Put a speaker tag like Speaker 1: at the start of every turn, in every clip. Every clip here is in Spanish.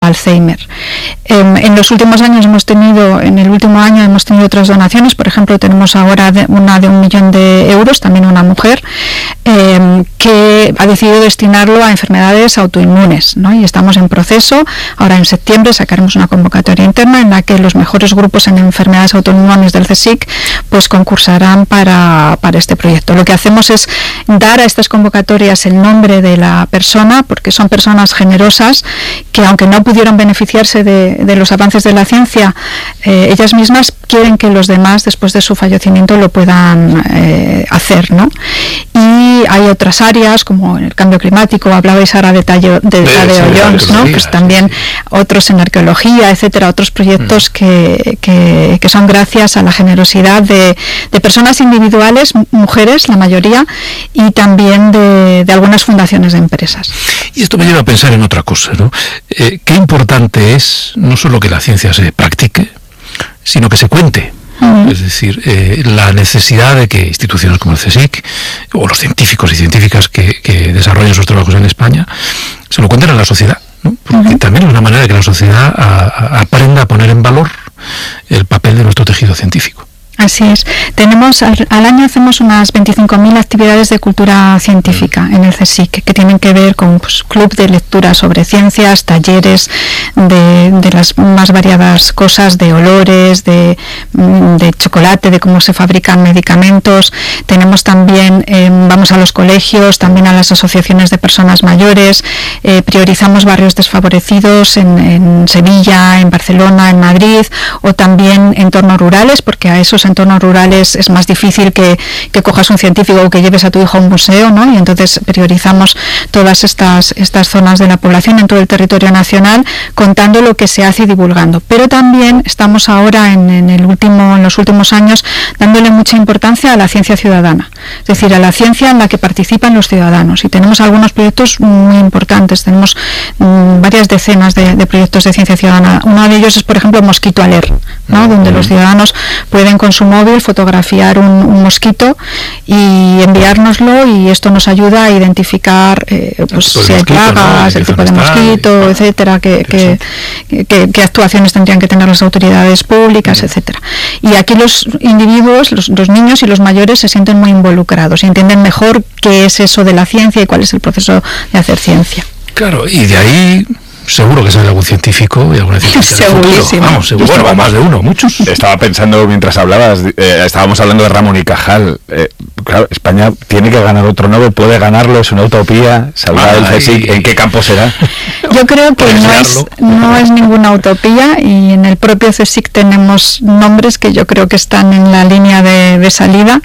Speaker 1: Alzheimer. En los últimos años en el último año hemos tenido otras donaciones. Por ejemplo, tenemos ahora una de 1 millón de euros, también una mujer, que ha decidido destinarlo a enfermedades autoinmunes, ¿no? Y estamos en proceso. Ahora en septiembre sacaremos una convocatoria interna en la que los mejores grupos en enfermedades autoinmunes del CSIC pues concursarán para este proyecto. Lo que hacemos es dar a estas convocatorias el nombre de la persona, porque son personas generosas que, aunque no pudieron beneficiarse de los avances de la ciencia, ellas mismas quieren que los demás, después de su fallecimiento, lo puedan hacer, ¿no? Y hay otras áreas, como el cambio climático, hablabais ahora de Tadeo Jones, ¿no? Pues también otros en arqueología, etcétera, otros proyectos que son gracias a la generosidad de personas individuales, mujeres, la mayoría, y también de algunas fundaciones de empresas.
Speaker 2: Y esto me lleva a pensar en otra cosa, ¿no? Qué importante es no solo que la ciencia se practique, sino que se cuente. Es decir, la necesidad de que instituciones como el CSIC o los científicos y científicas que desarrollan sus trabajos en España se lo cuenten a la sociedad, ¿no? Porque también es una manera de que la sociedad aprenda a poner en valor el papel de nuestro tejido científico.
Speaker 1: Así es. Tenemos al año hacemos unas 25.000 actividades de cultura científica en el CSIC, que tienen que ver con club de lectura sobre ciencias, talleres de las más variadas cosas, de olores, de chocolate, de cómo se fabrican medicamentos. Tenemos también, vamos a los colegios, también a las asociaciones de personas mayores, priorizamos barrios desfavorecidos en Sevilla, en Barcelona, en Madrid, o también entornos rurales, porque a esos entornos rurales es más difícil que cojas un científico o que lleves a tu hijo a un museo, ¿no? Y entonces priorizamos todas estas zonas de la población en todo el territorio nacional, contando lo que se hace y divulgando. Pero también estamos ahora en los últimos años dándole mucha importancia a la ciencia ciudadana, es decir, a la ciencia en la que participan los ciudadanos, y tenemos algunos proyectos muy importantes. Tenemos varias decenas de proyectos de ciencia ciudadana. Uno de ellos es, por ejemplo, Mosquito Alert, ¿no? Donde los ciudadanos pueden con su móvil fotografiar un mosquito y enviárnoslo, y esto nos ayuda a identificar si hay plagas, el tipo de mosquito, etcétera, qué actuaciones tendrían que tener las autoridades públicas, etcétera. Y aquí los individuos, los niños y los mayores se sienten muy involucrados y entienden mejor qué es eso de la ciencia y cuál es el proceso de hacer ciencia.
Speaker 2: Claro, y de ahí seguro que sale algún científico y alguna científica.
Speaker 1: Segurísimo.
Speaker 2: Vamos, seguro. Bueno, más de uno, muchos.
Speaker 3: Estaba pensando mientras hablabas, estábamos hablando de Ramón y Cajal. Claro, España tiene que ganar otro Nobel, puede ganarlo, es una utopía. ¿Saldrá el CSIC? ¿En qué campo será?
Speaker 1: Yo creo que no es ninguna utopía, y en el propio CSIC tenemos nombres que yo creo que están en la línea de salida,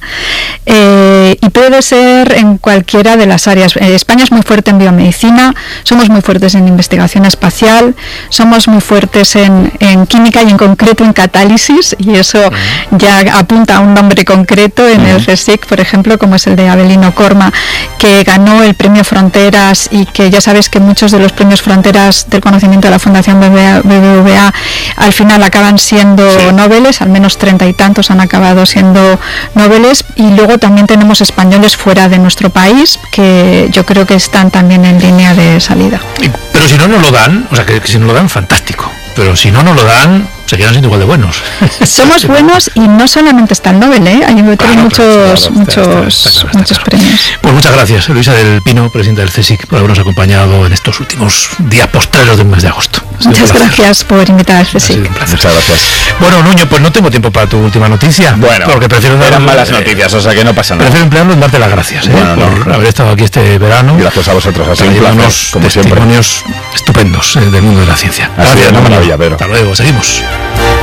Speaker 1: y puede ser en cualquiera de las áreas. España es muy fuerte en biomedicina, somos muy fuertes en investigación espacial, somos muy fuertes en química y en concreto en catálisis, y eso ya apunta a un nombre concreto en el CSIC, por ejemplo, como es el de Avelino Corma, que ganó el premio Fronteras, y que ya sabes que muchos de los premios Fronteras del conocimiento de la Fundación BBVA al final acaban siendo Nobeles, al menos 30 y tantos han acabado siendo Nobeles. Y luego también tenemos españoles fuera de nuestro país que yo creo que están también en línea de salida.
Speaker 2: Pero si no nos lo dan, o sea, que si no lo dan, fantástico. Pero si no nos lo dan, se quedan siendo igual de buenos.
Speaker 1: Somos buenos, y no solamente está el Nobel, hay muchos premios.
Speaker 2: Pues muchas gracias, Luisa del Pino, presidenta del CSIC, por habernos acompañado en estos últimos días postreros del mes de agosto.
Speaker 1: Muchas gracias por invitar al CSIC.
Speaker 3: Muchas gracias.
Speaker 2: Bueno, Nuño, pues no tengo tiempo para tu última noticia.
Speaker 3: Bueno,
Speaker 2: porque
Speaker 3: eran malas noticias, o sea que no pasa nada.
Speaker 2: Prefiero emplearlo en darte las gracias por haber estado aquí este verano.
Speaker 3: Gracias a vosotros, ha sido un placer, como siempre.
Speaker 2: Testimonios estupendos del mundo de la ciencia.
Speaker 3: Gracias, una maravilla, Pedro.
Speaker 2: Hasta luego, seguimos.